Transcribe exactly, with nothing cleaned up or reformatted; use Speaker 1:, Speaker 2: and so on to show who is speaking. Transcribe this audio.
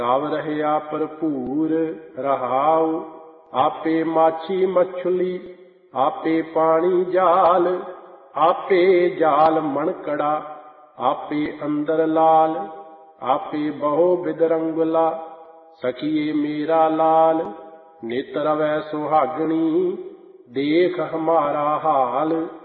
Speaker 1: ਸਭ ਰਹਿਆ ਭਰਪੂਰ ਰਹਾਉ। ਆਪੇ ਮਾਛੀ ਮਛਲੀ ਆਪੇ ਪਾਣੀ ਜਾਲ, ਆਪੇ ਜਾਲ ਮਣਕੜਾ ਆਪੇ ਅੰਦਰ ਲਾਲ। ਆਪੇ ਬਹੁ ਬਿਦਰੰਗਲਾ ਸਖੀਏ ਮੇਰਾ ਲਾਲ, ਨਿਤ ਰਵੈ ਸੁਹਾਗਣੀ ਦੇਖ ਹਮਾਰਾ ਹਾਲ।